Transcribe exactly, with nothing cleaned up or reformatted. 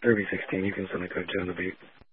Ruby sixteen, you can send a code two on the beat.